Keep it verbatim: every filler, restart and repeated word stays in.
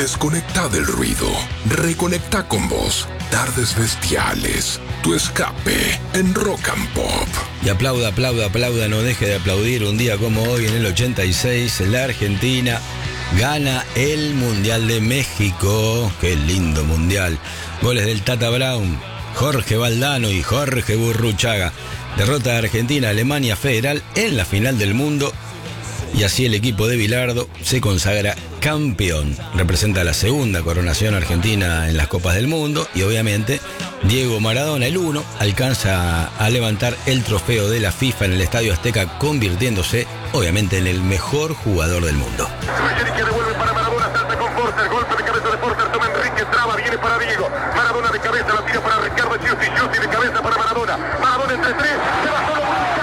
Desconecta del ruido. Reconecta con vos. Tardes bestiales. Tu escape en Rock and Pop. Y aplauda, aplauda, aplauda, no deje de aplaudir. Un día como hoy, en el ochenta y seis, la Argentina gana el Mundial de México. Qué lindo Mundial. Goles del Tata Brown, Jorge Valdano y Jorge Burruchaga. Derrota de Argentina a Alemania Federal en la final del mundo. Y así el equipo de Bilardo se consagra campeón. Representa la segunda coronación argentina en las Copas del Mundo. Y obviamente Diego Maradona, el uno, alcanza a levantar el trofeo de la FIFA en el Estadio Azteca, convirtiéndose obviamente en el mejor jugador del mundo. Que devuelve para Maradona, salta con Forster, golpe de cabeza de Forster, toma Enrique, traba, viene para Diego. Maradona de cabeza, la tira para Ricardo Giusti, Giusti de cabeza para Maradona. Maradona entre tres, se va solo.